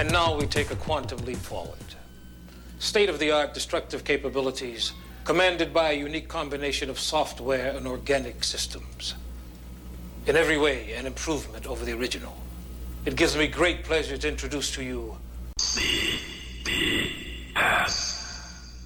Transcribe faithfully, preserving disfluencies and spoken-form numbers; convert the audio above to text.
And now we take a quantum leap forward. State-of-the-art destructive capabilities commanded by a unique combination of software and organic systems. In every way, an improvement over the original. It gives me great pleasure to introduce to you C B S.